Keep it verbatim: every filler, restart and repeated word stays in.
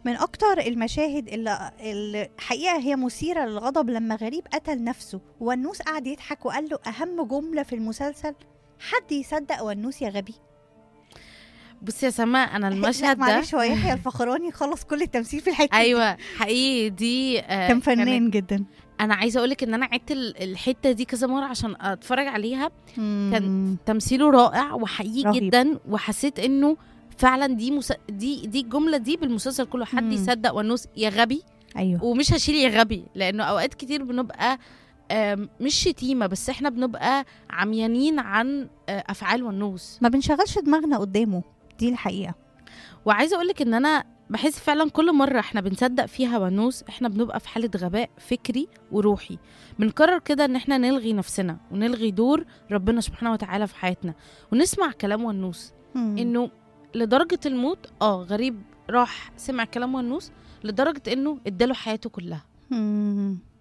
من اكتر المشاهد اللي الحقيقه هي مثيره للغضب لما غريب قتل نفسه ونوس قعد يضحك وقال له اهم جمله في المسلسل: حد يصدق ونوس يا غبي. بصي يا سما، انا لا المشهد ده معلش، هو يحيى الفخراني خلص كل التمثيل في الحته دي. ايوه حقيقي دي آه كان فنان كانت- جدا. انا عايزه اقولك ان انا عدت ال- الحته دي كذا مره عشان اتفرج عليها. كان مم. تمثيله رائع وحقيقي رهيب. جدا، وحسيت انه فعلا دي مس... دي دي الجمله دي بالمسلسل كله: حد مم. يصدق ونوس يا غبي. ايوه ومش هشيل يا غبي، لانه اوقات كتير بنبقى آم، مش شتيمه، بس احنا بنبقى عميانين عن آه، افعال ونوس. ما بنشغلش دماغنا قدامه، دي الحقيقه. وعايزه اقولك ان انا بحس فعلا كل مره احنا بنصدق فيها ونوس احنا بنبقى في حاله غباء فكري وروحي. بنقرر كده ان احنا نلغي نفسنا ونلغي دور ربنا سبحانه وتعالى في حياتنا ونسمع كلام ونوس. مم. انه لدرجه الموت اه غريب راح سمع كلام ونوس لدرجه انه اداله حياته كلها. مم.